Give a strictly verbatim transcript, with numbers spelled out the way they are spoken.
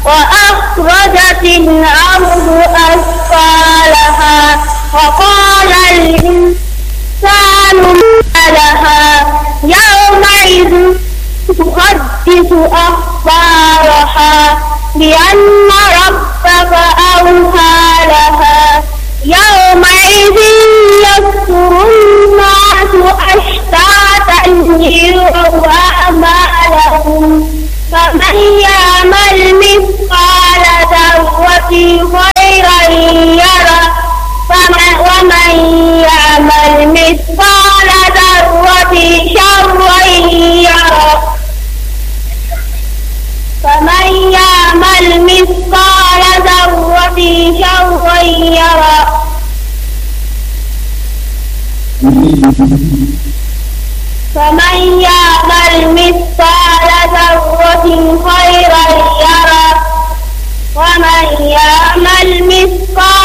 وأخرجت الأرض أثقالها وقال الإنسان ما لها يومئذ تحدث أخبارها بأن ربك أوحى لها يومئذ يصدر الناس أشتاتا ليروا أعمالهم فمن يعمل مثقال ذرة خيرا يره ومن يعمل مثقال ذرة شرا يره فمن يعمل مثقال ذرة شرا يره فمن يعمل مثقال ذرة خيرا يره ومن يعمل مثقال